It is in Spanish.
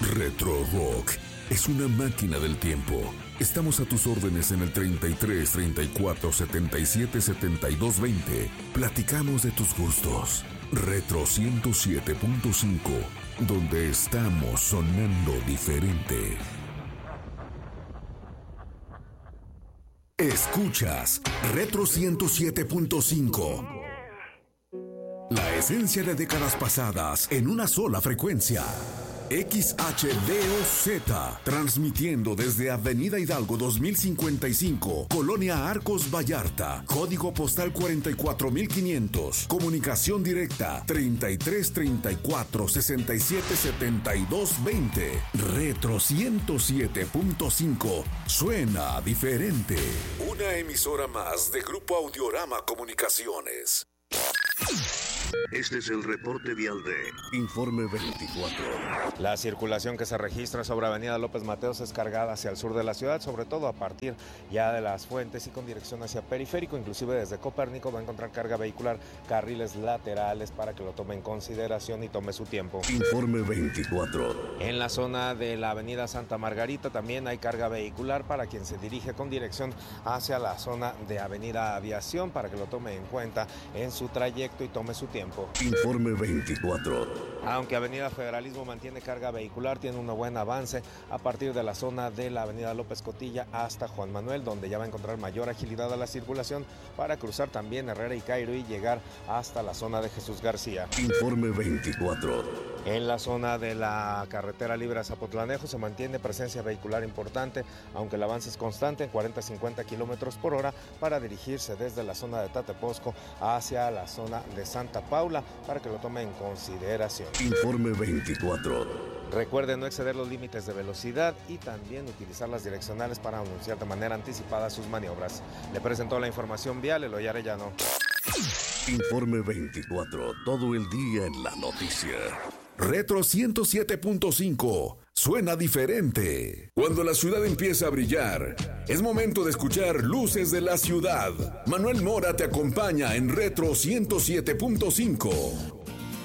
Retro Rock es una máquina del tiempo. Estamos a tus órdenes en el 33 34 77 72 20. Platicamos de tus gustos. Retro 107.5, donde estamos sonando diferente. Escuchas Retro 107.5. La esencia de décadas pasadas en una sola frecuencia. XHDOZ, transmitiendo desde Avenida Hidalgo 2055, Colonia Arcos Vallarta, código postal 44500, comunicación directa 33 34 67 72 20. Retro 107.5, suena diferente. Una emisora más de Grupo Audiorama Comunicaciones. Este es el reporte vial de Informe 24. La circulación que se registra sobre Avenida López Mateos es cargada hacia el sur de la ciudad, sobre todo a partir ya de Las Fuentes y con dirección hacia Periférico, inclusive desde Copérnico va a encontrar carga vehicular, carriles laterales para que lo tome en consideración y tome su tiempo. Informe 24. En la zona de la Avenida Santa Margarita también hay carga vehicular para quien se dirige con dirección hacia la zona de Avenida Aviación para que lo tome en cuenta en su trayecto y tome su tiempo. Informe 24. Aunque Avenida Federalismo mantiene carga vehicular, tiene un buen avance a partir de la zona de la Avenida López Cotilla hasta Juan Manuel, donde ya va a encontrar mayor agilidad a la circulación para cruzar también Herrera y Cairo y llegar hasta la zona de Jesús García. Informe 24. En la zona de la carretera libre a Zapotlanejo se mantiene presencia vehicular importante, aunque el avance es constante en 40-50 kilómetros por hora para dirigirse desde la zona de Tateposco hacia la zona de Santa Paula para que lo tome en consideración. Informe 24. Recuerde no exceder los límites de velocidad y también utilizar las direccionales para anunciar de manera anticipada sus maniobras. Le presentó la información vial Eloy Arellano. Informe 24. Todo el día en la noticia. Retro 107.5. Suena diferente. Cuando la ciudad empieza a brillar, es momento de escuchar Luces de la Ciudad. Manuel Mora te acompaña en Retro 107.5.